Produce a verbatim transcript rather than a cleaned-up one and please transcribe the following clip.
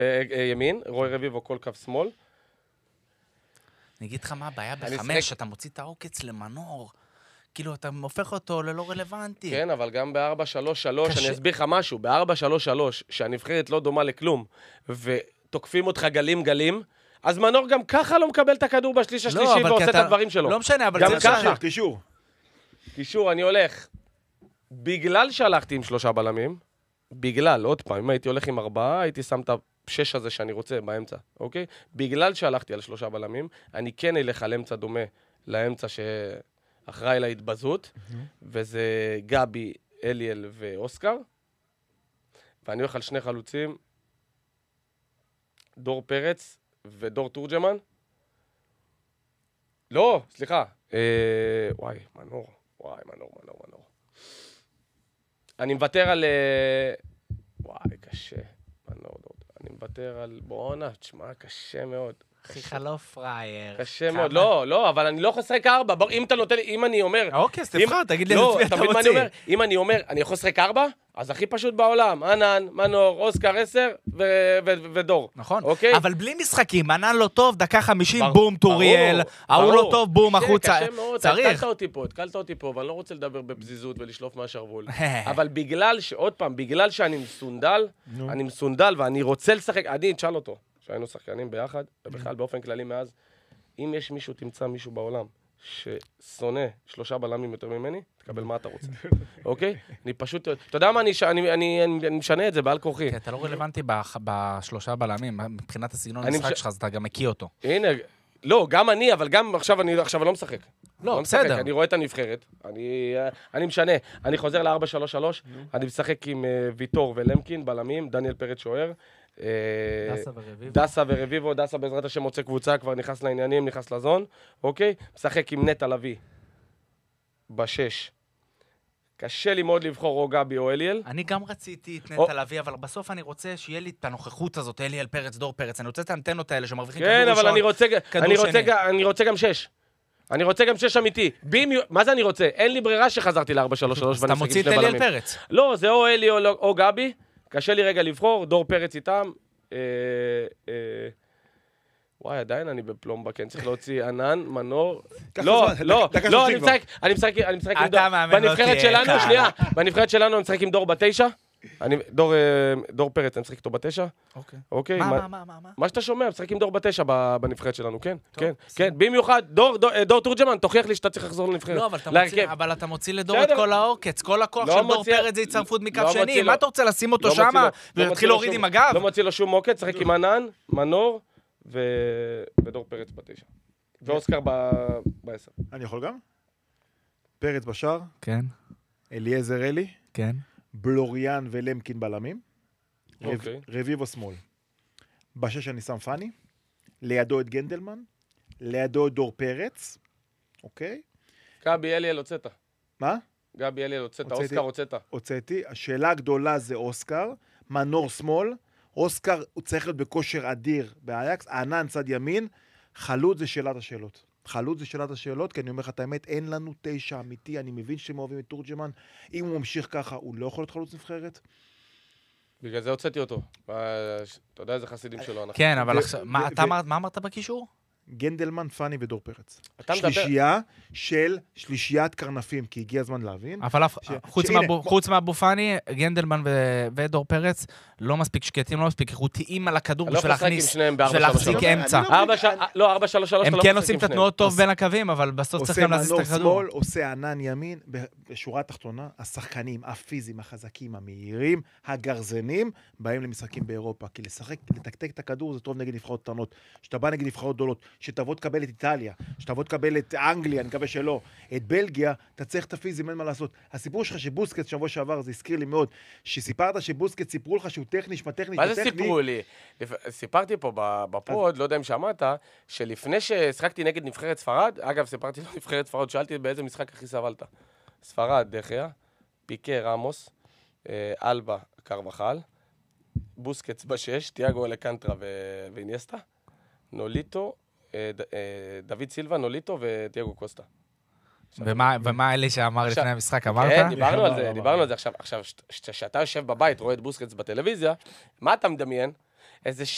ימין, רוי רביבו כל קו שמאל. אני אגיד לך מה הבעיה בחמש, אתה מוציא את העוקץ למנור. כאילו, אתה הופך אותו ללא רלוונטי. כן, אבל גם ב-ארבע שלוש שלוש, אני אסביר לך משהו, ב-ארבע שלוש שלוש, שהנבחרת לא דומה לכלום, ותוקפים אותך גלים גלים, אז מנור גם ככה לא מקבל את הכדור בשליש השלישי, ועושה את הדברים שלו. לא משנה, אבל גם ככה. קישור. קישור, אני הולך. בגלל שהלכתי עם שלושה בלמים, בגלל, עוד פעם, אם הייתי הולך עם ארבעה, הייתי שם את השש הזה שאני רוצה באמצע, אוקיי? בגלל שהלכתי על שלושה בלמים, אני כן אלך על אמצע דומה לאמצע שאחראי להתבזות, וזה גבי, אליאל ואוסקר, ואני הולך על שני חלוצים, דור פרץ ודור תורג'מן. לא, סליחה. אה, וואי, מנור. וואי, מנור, מנור, מנור. אני מוותר על... וואי, קשה. מנור, אני מוותר על... בואנה, תשמע, קשה מאוד. חיכה לא פרייר. קשה מאוד. לא, לא, אבל אני לא יכול לשחק ארבע. אם אתה נותן לי, אם אני אומר... אוקיי, אז תבחר, תגיד לי לא, לפי אתה תמיד מה אני רוצה. אומר, אם אני אומר, אני יכול לשחק ארבע, אז הכי פשוט בעולם, ענן, מנור, אוסקר עשר ודור. נכון, אוקיי? אבל בלי משחקים, ענן לא טוב, דקה חמישים, ברור, בום, טוריאל, ההוא לא טוב, בום, קשה, החוצה. קשה מאוד, צריך. התקלת אותי פה, התקלת אותי פה, ואני לא רוצה לדבר בפזיזות ולשלוף מהשרוול. אבל בגלל, ש- עוד פעם, בגלל שאני מסונדל, אני מסונדל ואני רוצה לשחק, אני, תשאל אותו, שהיינו שחקנים ביחד, ובכלל באופן כללי מאז, אם יש מישהו, תמצא מישהו בעולם, ששונא שלושה בלמים יותר ממני, תקבל מה אתה רוצה, אוקיי? אני פשוט, אתה יודע מה, אני, אני, אני, אני משנה את זה בעל כורחי. כי אתה לא רלוונטי בח- בשלושה בלמים, מבחינת הסגנון אני המשחק מש- שלך, אז אתה גם מקיא אותו. הנה, לא, גם אני, אבל גם עכשיו אני, עכשיו אני לא משחק. לא, משחק, בסדר. אני רואה את הנבחרת, אני, אני משנה, אני חוזר ל-ארבע שלוש שלוש, אני משחק עם uh, ויטור ולמקין, בלמים, דניאל פרץ שוער. uh, דסה ורביבו. דסה ורביבו, דסה בעזרת השם מוצא קבוצה, כבר נכנס לעניינים, נכנס לזון, אוקיי? משחק עם נטע לביא, בשש. קשה לי מאוד לבחור או גבי או אליאל. אני גם רציתי את או- נטע לביא, אבל בסוף אני רוצה שיהיה לי את הנוכחות הזאת, אליאל פרץ, דור פרץ, אני רוצה את האנטנות האלה שמרוויחים כן, כדור אבל ראשון. אני רוצה, כדור אני רוצה, שני. ג- אני רוצה גם שש. אני רוצה גם שש אמיתי. בימיו, מה זה אני רוצה? אין לי ברירה שחזרתי ל-ארבע שלוש שלוש אז אתה ואני משחק מוציא עם את שני אליאל בלמים. פרץ. לא, זה או אלי או, לא- או גבי. קשה לי רגע לבחור, דור פרץ איתם. אה, אה, וואי, עדיין אני בפלומבה, כן, צריך להוציא ענן, מנור. קח לא, זמן, לא, דקה לא, שלושים אני משחק, אני משחק, אני משחק עם אתה דור. מאמן, לא בנבחרת תהיה שלנו, קל. שנייה, בנבחרת שלנו אני משחק עם דור בתשע. אני, דור, אה, דור פרץ, אני משחק איתו בתשע. אוקיי. אוקיי? מה, מה- מה, מה, מה, מה? מה שאתה שומע, משחק עם דור בתשע ב- בנבחרת שלנו, כן, כן, כן, במיוחד, דור, דור, דור תורג'מן, תוכיח לי שאתה צריך לחזור לנבחרת. לא, אבל אתה מוציא, להרכב. אבל אתה מוציא לדור את בסדר. כל העוקץ, כל הכוח לא של דור מוציא- פרץ זה הצטרפות מקו לא שני, מוציא מה לו- אתה רוצה לשים אותו לא מוציא שמה לו- לא מוציא ולהתחיל לו להוריד שום- עם הגב? לא מוציא לו שום מוקד, שחק עם ענן, מנור ו- ודור פרץ בתשע. ואוסקר ב- בעשר. אני יכול גם? פרץ בשער, כן, אליעזר אלי, כן. בלוריאן ולמקין בלמים, רב- אוקיי. רביבו שמאל. בשש אני שם פני, לידו את גנדלמן, לידו את דור פרץ, אוקיי? גבי אליאל הוצאת. מה? גבי אליאל הוצאת, הוצאתי. אוסקר הוצאת. הוצאתי. השאלה הגדולה זה אוסקר, מנור שמאל, אוסקר הוא צריך להיות בכושר אדיר באייקס, ענן צד ימין, חלוץ זה שאלת השאלות. חלוץ זה שאלת השאלות, כי אני אומר לך את האמת, אין לנו תשע אמיתי, אני מבין שאתם אוהבים את תורג'מן, אם הוא ממשיך ככה, הוא לא יכול להיות חלוץ נבחרת. בגלל זה הוצאתי אותו. אה, אתה יודע איזה חסידים שלו אנחנו. כן, אבל ו- עכשיו, ו- מה ו- אתה אמרת- מה אמרת בקישור? גנדלמן, פני ודור פרץ. אתה מדבר- שלישייה של שלישיית קרנפים, כי הגיע הזמן להבין. אבל אף- ש- חוץ שהנה, מהבו- בוא- חוץ מאבו פאני, גנדלמן ו- ודור פרץ לא מספיק שקטים, לא מספיק איכותיים על הכדור אני לא בשביל יכול לשחק עם להכניס, שניהם בארבע בשביל שלוש להחזיק שלוש. אני לא- אמצע. אני לא- ארבע ש- לא, ארבע שלוש שלוש. הם אתה לא כן משחק עושים עם את שניהם. התנועות טוב אז- בין הקווים, אבל בסוף עושה צריכים להזיז את מנור הכדור. שמאל, עושה ענן ימין, בשורה התחתונה, השחקנים הפיזיים, החזקים, המהירים, הגרזנים, באים למשחקים באירופה, כי לשחק, לתקתק את הכדור זה טוב נגד נבחרות קטנות. כשאתה בא נגד נבחרות גדולות, שתבוא תקבל את איטליה, שתבוא תקבל את אנגליה, אני מקווה שלא, את בלגיה, אתה צריך את הפיזיים, אין מה לעשות. הסיפור שלך שבוסקט שבוע שעבר, זה הזכיר לי מאוד, שסיפרת שבוסקט סיפרו לך שהוא טכני, שמה טכני, מה זה שמה טכני. סיפרו לי? לפ- סיפרתי פה ב- בפוד, לא יודע אם שמעת, שלפני ששחקתי נגד נבחרת ספרד, אגב, סיפרתי לו נבחרת ספרד, שאלתי באיזה משחק הכי סבלת. ספרד, דחיה, פיקה, רמוס, אה, אלבה, קרבחל, בוסקץ בשש, תיאגו אלקנטרה ו- ואיניאסטה, נוליטו, אה, ד- אה, דוד סילבה, נוליטו ותיאגו קוסטה. ומה ומה אלי שאמר עכשיו- לפני המשחק, אמרת? כן, דיברנו על אמר, זה, אמר. דיברנו על זה. עכשיו, עכשיו, כשאתה יושב בבית, רואה את בוסקץ בטלוויזיה, מה אתה מדמיין? איזה